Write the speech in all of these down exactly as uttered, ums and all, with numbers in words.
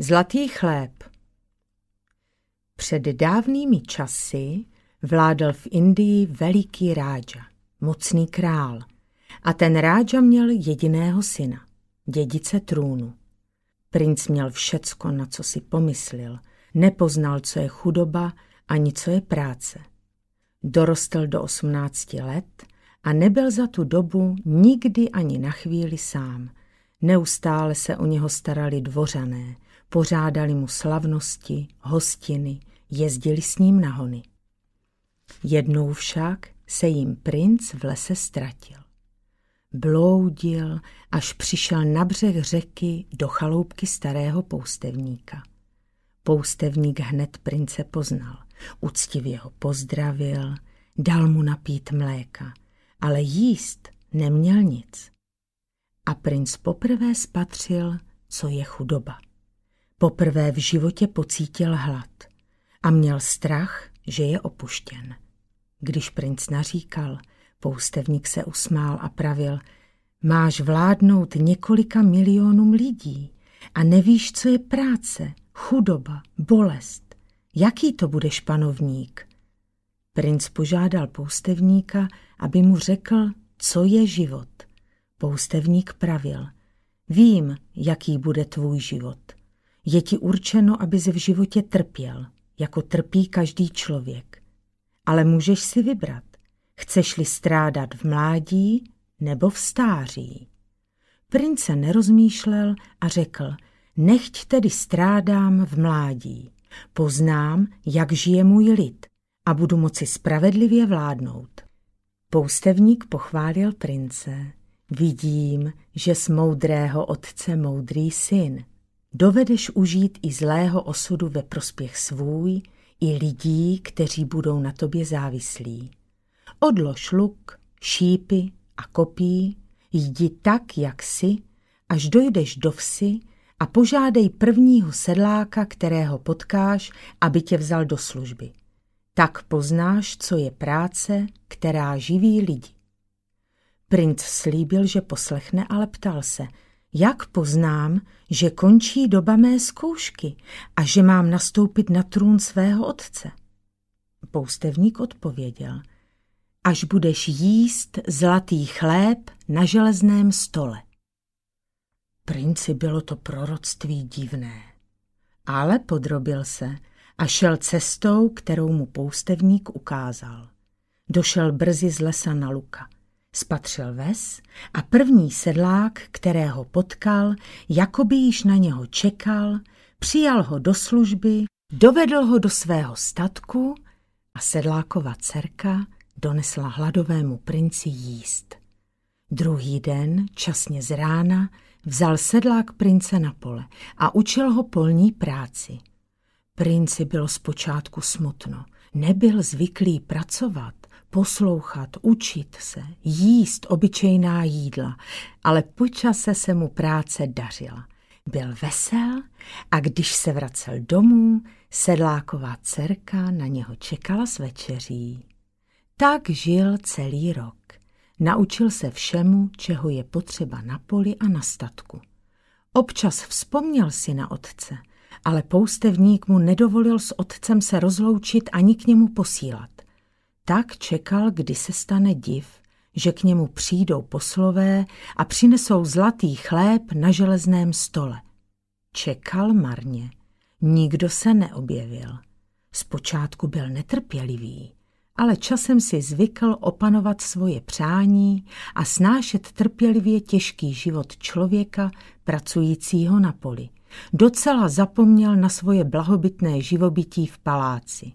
Zlatý chléb. Před dávnými časy vládl v Indii veliký rádža, mocný král. A ten rádža měl jediného syna, dědice trůnu. Princ měl všecko, na co si pomyslel. Nepoznal, co je chudoba, ani co je práce. Dorostl do osmnácti let a nebyl za tu dobu nikdy ani na chvíli sám. Neustále se o něho starali dvořané, pořádali mu slavnosti, hostiny, jezdili s ním na hony. Jednou však se jim princ v lese ztratil. Bloudil, až přišel na břeh řeky do chaloupky starého poustevníka. Poustevník hned prince poznal, uctivě ho pozdravil, dal mu napít mléka, ale jíst neměl nic. A princ poprvé spatřil, co je chudoba. Poprvé v životě pocítil hlad a měl strach, že je opuštěn. Když princ naříkal, poustevník se usmál a pravil: máš vládnout několika milionům lidí a nevíš, co je práce, chudoba, bolest. Jaký to budeš panovník? Princ požádal poustevníka, aby mu řekl, co je život. Poustevník pravil: vím, jaký bude tvůj život. Je ti určeno, abys v životě trpěl, jako trpí každý člověk. Ale můžeš si vybrat. Chceš-li strádat v mládí nebo v stáří? Princ se nerozmýšlel a řekl: nechť tedy strádám v mládí. Poznám, jak žije můj lid a budu moci spravedlivě vládnout. Poustevník pochválil prince. Vidím, že z moudrého otce moudrý syn. Dovedeš užít i zlého osudu ve prospěch svůj, i lidí, kteří budou na tobě závislí. Odlož luk, šípy a kopí, jdi tak, jak jsi, až dojdeš do vsi a požádej prvního sedláka, kterého potkáš, aby tě vzal do služby. Tak poznáš, co je práce, která živí lidi. Princ slíbil, že poslechne, ale ptal se: jak poznám, že končí doba mé zkoušky a že mám nastoupit na trůn svého otce? Poustevník odpověděl: až budeš jíst zlatý chléb na železném stole. Princi bylo to proroctví divné, ale podrobil se a šel cestou, kterou mu poustevník ukázal. Došel brzy z lesa na luka. Spatřil ves a první sedlák, kterého potkal, jakoby již na něho čekal, přijal ho do služby, dovedl ho do svého statku a sedlákova dcerka donesla hladovému princi jíst. Druhý den, časně z rána, vzal sedlák prince na pole a učil ho polní práci. Princi bylo zpočátku smutno, nebyl zvyklý pracovat, poslouchat, učit se, jíst obyčejná jídla, ale po čase se mu práce dařila. Byl vesel a když se vracel domů, sedláková dcerka na něho čekala s večeří. Tak žil celý rok. Naučil se všemu, čeho je potřeba na poli a na statku. Občas vzpomněl si na otce, ale poustevník mu nedovolil s otcem se rozloučit ani k němu posílat. Tak čekal, kdy se stane div, že k němu přijdou poslové a přinesou zlatý chléb na železném stole. Čekal marně, nikdo se neobjevil. Zpočátku byl netrpělivý, ale časem si zvykl opanovat svoje přání a snášet trpělivě těžký život člověka pracujícího na poli. Docela zapomněl na svoje blahobytné živobytí v paláci.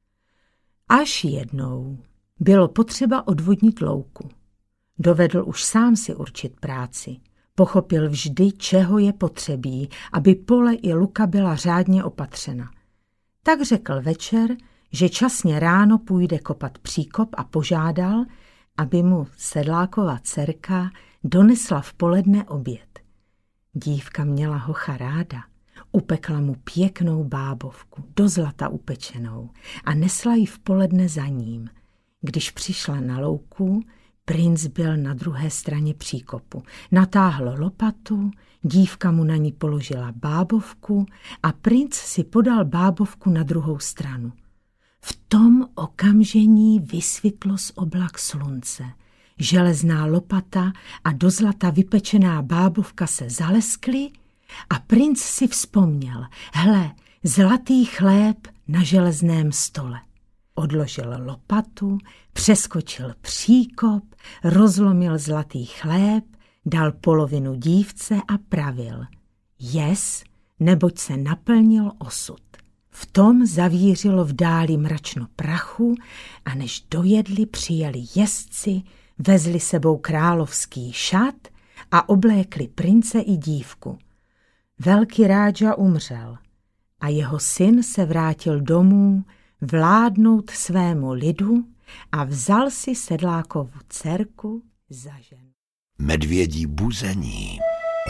Až jednou bylo potřeba odvodnit louku. Dovedl už sám si určit práci. Pochopil vždy, čeho je potřebí, aby pole i luka byla řádně opatřena. Tak řekl večer, že časně ráno půjde kopat příkop a požádal, aby mu sedláková dcerka donesla v poledne oběd. Dívka měla hocha ráda. Upekla mu pěknou bábovku, do zlata upečenou, a nesla ji v poledne za ním. Když přišla na louku, Princ byl na druhé straně příkopu. Natáhl lopatu, dívka mu na ní položila bábovku a princ si podal bábovku na druhou stranu. V tom okamžení vysvětlo z oblak slunce. Železná lopata a do zlata vypečená bábovka se zaleskly a princ si vzpomněl, hle, zlatý chléb na železném stole. Odložil lopatu, přeskočil příkop, rozlomil zlatý chléb, dal polovinu dívce a pravil. Jes, neboť se naplnil osud. V tom zavířilo v dáli mračno prachu a než dojedli, přijeli jezdci, vezli sebou královský šat a oblékli prince i dívku. Velký rádža umřel a jeho syn se vrátil domů vládnout svému lidu a vzal si sedlákovu dcerku za ženu. Medvědí buzení.